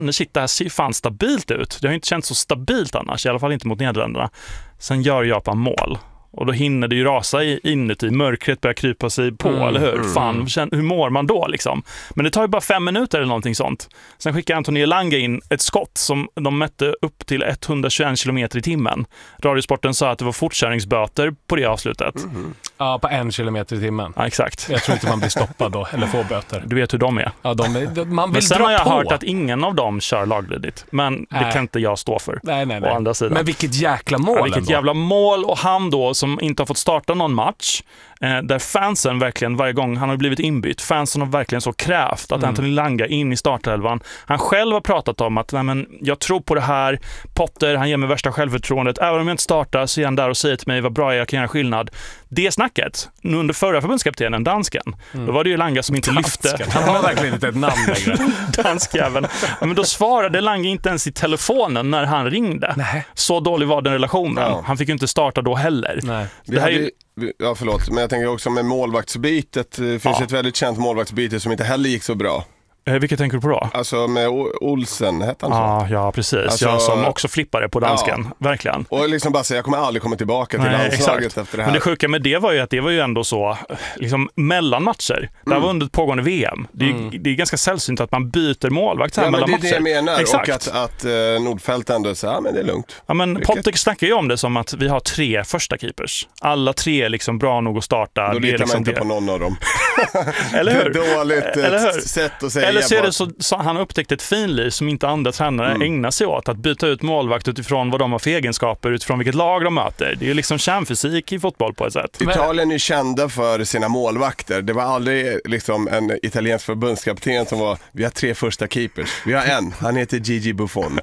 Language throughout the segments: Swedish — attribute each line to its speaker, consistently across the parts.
Speaker 1: shit, det här ser ju fan stabilt ut. Det har ju inte känts så stabilt annars, i alla fall inte mot Nederländerna. Sen gör Japan mål. Och då hinner det ju rasa inuti. Mörkret börjar krypa sig på, eller hur? Fan, hur mår man då liksom? Men det tar ju bara 5 minuter eller någonting sånt. Sen skickar Anthony Elanga in ett skott som de mätte upp till 121 km i timmen. Radiosporten sa att det var fortkörningsböter på det avslutet.
Speaker 2: Ja, på 1 kilometer i timmen.
Speaker 1: Ja, exakt.
Speaker 2: Jag tror inte man blir stoppad då, eller får böter.
Speaker 1: Du vet hur de är.
Speaker 2: Ja, man vill
Speaker 1: men sen
Speaker 2: dra
Speaker 1: har jag
Speaker 2: på.
Speaker 1: hört att ingen av dem kör laglydigt. Men det kan inte jag stå för.
Speaker 2: Nej.
Speaker 1: Å andra sidan.
Speaker 2: Men vilket jäkla mål
Speaker 1: vilket
Speaker 2: ändå.
Speaker 1: jävla mål. Och han då som inte har fått starta någon match, där fansen verkligen varje gång han har blivit inbytt, fansen har verkligen så krävt att Anthony Elanga in i startelvan. Han själv har pratat om att nej, men jag tror på det här. Potter, han ger mig värsta självförtroendet. Även om jag inte startar så är han där och säger till mig vad bra jag kan göra skillnad. Det snacket, nu under förra förbundskaptenen, dansken, då var det ju Elanga som inte lyfte.
Speaker 2: Han har verkligen inte ett namn längre.
Speaker 1: Danskjäveln. Men då svarade Elanga inte ens i telefonen när han ringde. Nej. Så dålig var den relationen. Ja. Han fick ju inte starta då heller.
Speaker 2: Nej.
Speaker 3: Det här är... Ja, förlåt, men jag tänker också med målvaktsbytet. Det finns ett väldigt känt målvaktsbyte som inte heller gick så bra.
Speaker 1: Vilket tänker du på då?
Speaker 3: Alltså med Olsen, hette han så?
Speaker 1: Ja, precis.
Speaker 3: Alltså,
Speaker 1: jag som också flippade på dansken, verkligen.
Speaker 3: Och liksom bara säga, jag kommer aldrig komma tillbaka till landslaget efter det här.
Speaker 1: Men det sjuka med det var ju att det var ju ändå så, liksom mellan matcher. Det var under ett pågående VM. Det är ganska sällsynt att man byter målvakt här mellan matcher.
Speaker 3: Ja, men det är det jag menar.
Speaker 1: Exakt.
Speaker 3: Och att Nordfeldt ändå säger, men det är lugnt.
Speaker 1: Ja, men Potter snackar ju om det som att vi har 3 första keepers. Alla 3 är liksom bra nog att starta.
Speaker 3: Då
Speaker 1: litar
Speaker 3: liksom
Speaker 1: man
Speaker 3: inte på någon av dem.
Speaker 1: Eller hur?
Speaker 3: Det är dåligt sätt att säga.
Speaker 1: Eller så är det så han upptäckt ett finlir som inte andra tränare ägnar sig åt, att byta ut målvakt utifrån vad de har för egenskaper, utifrån vilket lag de möter. Det är ju liksom kärnfysik i fotboll på ett sätt.
Speaker 3: Italien är kända för sina målvakter. Det var aldrig liksom en italiensk förbundskapten som var, vi har 3 första keepers. Vi har en, han heter Gigi Buffon.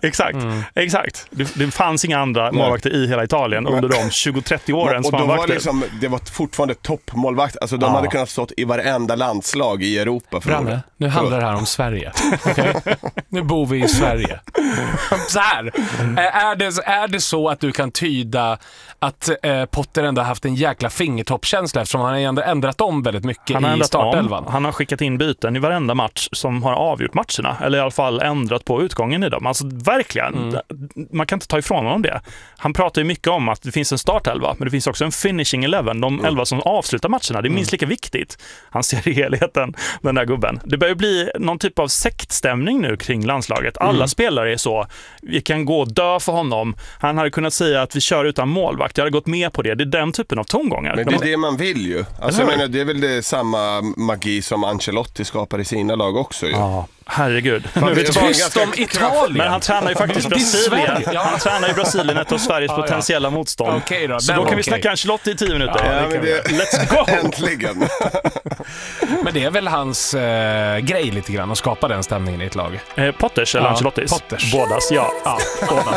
Speaker 1: Exakt. Det fanns inga andra målvakter i hela Italien under de 20-30 åren som han
Speaker 3: var liksom, det var fortfarande toppmålvakt. Alltså de hade kunnat stått i varenda landslag i Europa.
Speaker 2: Branne, nu handlar det här om Sverige. Okay. Nu bor vi i Sverige. Så här, är det så att du kan tyda att Potter ändå har haft en jäkla fingertoppkänsla eftersom han har ändå ändrat om väldigt mycket i startelvan?
Speaker 1: Han har skickat in byten i varenda match som har avgjort matcherna, eller i alla fall ändrat på utgången i dem. Alltså verkligen, man kan inte ta ifrån honom det. Han pratar ju mycket om att det finns en startelva, men det finns också en finishing 11, de 11 som avslutar matcherna. Det är minst lika viktigt. Han ser i helheten, den där gubben. Det börjar bli någon typ av sektstämning nu kring landslaget. Alla spelare är så, vi kan gå och dö för honom. Han hade kunnat säga att vi kör utan målvakt. Jag hade gått med på det. Det är den typen av tongångar.
Speaker 3: Men det är det man vill ju. Alltså, jag menar, det är väl det samma magi som Ancelotti skapar i sina lag också ju.
Speaker 1: Ja, herregud.
Speaker 2: Nu är vi tyst om Italien.
Speaker 1: Men han tränar ju faktiskt Brasilien. Han tränar i Brasilien, ett av Sveriges potentiella motstånd.
Speaker 2: Okay då,
Speaker 1: så då kan vi snacka Ancelotti i 10 minuter.
Speaker 3: Ja, men
Speaker 1: let's go!
Speaker 3: Äntligen.
Speaker 2: Men det är väl hans grej lite grann att skapa den stämningen i ett lag.
Speaker 1: Potters eller Ancelottis?
Speaker 2: Potters.
Speaker 1: Bådas, ja.
Speaker 2: Bådas.